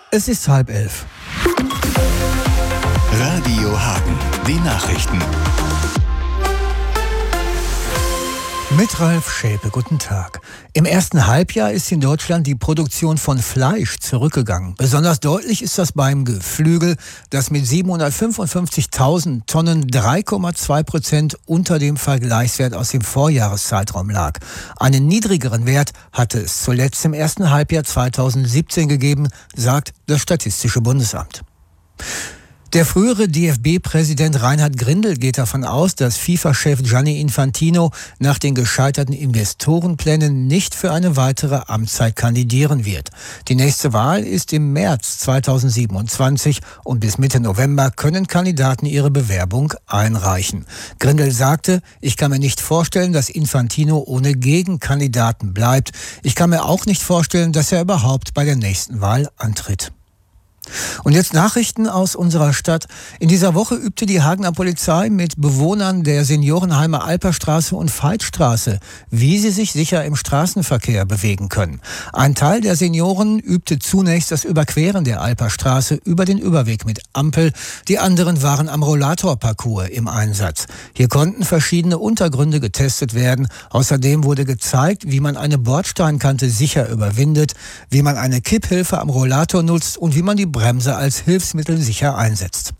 Es ist 10:30. Radio Hagen, die Nachrichten. Mit Ralf Schäpe, guten Tag. Im ersten Halbjahr ist in Deutschland die Produktion von Fleisch zurückgegangen. Besonders deutlich ist das beim Geflügel, das mit 755.000 Tonnen 3,2% unter dem Vergleichswert aus dem Vorjahreszeitraum lag. Einen niedrigeren Wert hatte es zuletzt im ersten Halbjahr 2017 gegeben, sagt das Statistische Bundesamt. Der frühere DFB-Präsident Reinhard Grindel geht davon aus, dass FIFA-Chef Gianni Infantino nach den gescheiterten Investorenplänen nicht für eine weitere Amtszeit kandidieren wird. Die nächste Wahl ist im März 2027 und bis Mitte November können Kandidaten ihre Bewerbung einreichen. Grindel sagte, ich kann mir nicht vorstellen, dass Infantino ohne Gegenkandidaten bleibt. Ich kann mir auch nicht vorstellen, dass er überhaupt bei der nächsten Wahl antritt. Und jetzt Nachrichten aus unserer Stadt. In dieser Woche übte die Hagener Polizei mit Bewohnern der Seniorenheime Alperstraße und Veitstraße, wie sie sich sicher im Straßenverkehr bewegen können. Ein Teil der Senioren übte zunächst das Überqueren der Alperstraße über den Überweg mit Ampel. Die anderen waren am Rollatorparcours im Einsatz. Hier konnten verschiedene Untergründe getestet werden. Außerdem wurde gezeigt, wie man eine Bordsteinkante sicher überwindet, wie man eine Kipphilfe am Rollator nutzt und wie man die Bremse als Hilfsmittel sicher einsetzt.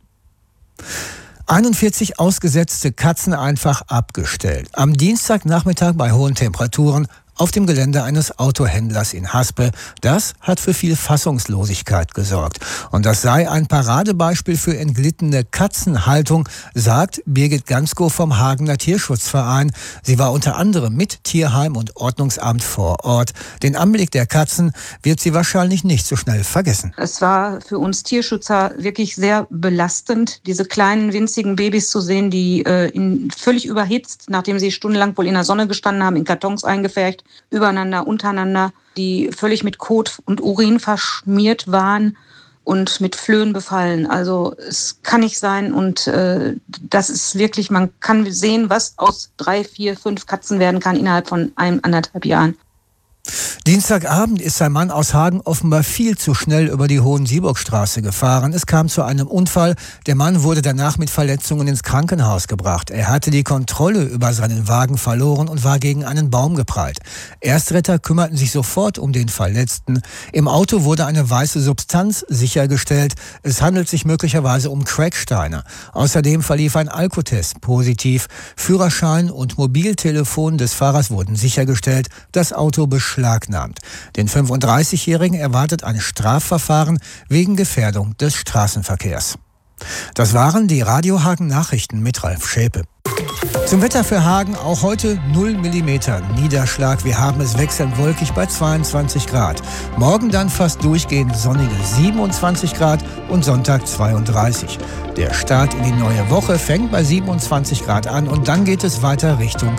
41 ausgesetzte Katzen einfach abgestellt. Am Dienstagnachmittag bei hohen Temperaturen auf dem Gelände eines Autohändlers in Haspe. Das hat für viel Fassungslosigkeit gesorgt. Und das sei ein Paradebeispiel für entglittene Katzenhaltung, sagt Birgit Gansko vom Hagener Tierschutzverein. Sie war unter anderem mit Tierheim und Ordnungsamt vor Ort. Den Anblick der Katzen wird sie wahrscheinlich nicht so schnell vergessen. Es war für uns Tierschützer wirklich sehr belastend, diese kleinen winzigen Babys zu sehen, die völlig überhitzt, nachdem sie stundenlang wohl in der Sonne gestanden haben, in Kartons eingefärbt, übereinander, untereinander, die völlig mit Kot und Urin verschmiert waren und mit Flöhen befallen. Also es kann nicht sein und das ist wirklich, man kann sehen, was aus 3, 4, 5 Katzen werden kann innerhalb von 1,5 Jahren. Dienstagabend ist ein Mann aus Hagen offenbar viel zu schnell über die Hohen-Sieburg-Straße gefahren. Es kam zu einem Unfall. Der Mann wurde danach mit Verletzungen ins Krankenhaus gebracht. Er hatte die Kontrolle über seinen Wagen verloren und war gegen einen Baum geprallt. Erstretter kümmerten sich sofort um den Verletzten. Im Auto wurde eine weiße Substanz sichergestellt. Es handelt sich möglicherweise um Cracksteine. Außerdem verlief ein Alkotest positiv. Führerschein und Mobiltelefon des Fahrers wurden sichergestellt. Das Auto beschlagnahmt. Den 35-Jährigen erwartet ein Strafverfahren wegen Gefährdung des Straßenverkehrs. Das waren die Radio Hagen Nachrichten mit Ralf Schäpe. Zum Wetter für Hagen auch heute 0 Millimeter Niederschlag. Wir haben es wechselnd wolkig bei 22 Grad. Morgen dann fast durchgehend sonnige 27 Grad und Sonntag 32. Der Start in die neue Woche fängt bei 27 Grad an und dann geht es weiter Richtung